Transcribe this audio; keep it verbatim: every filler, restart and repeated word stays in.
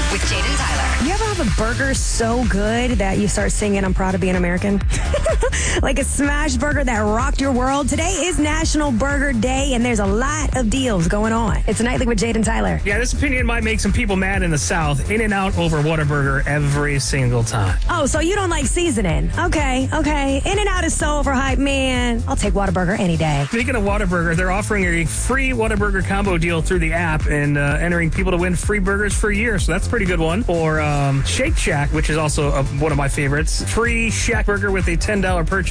with Jaden Tyler. You ever have a burger so good that you start singing, I'm proud to be an American? Like a smash burger that rocked your world. Today is National Burger Day, and there's a lot of deals going on. It's Nightly with Jaden Tyler. Yeah, this opinion might make some people mad in the South. In-N-Out over Whataburger every single time. Oh, so you don't like seasoning? Okay, okay. In-N-Out is so overhyped, man. I'll take Whataburger any day. Speaking of Whataburger, they're offering a free Whataburger combo deal through the app and uh, entering people to win free burgers for a year, so that's a pretty good one. Or um, Shake Shack, which is also uh, one of my favorites. Free Shack burger with a ten dollars purchase.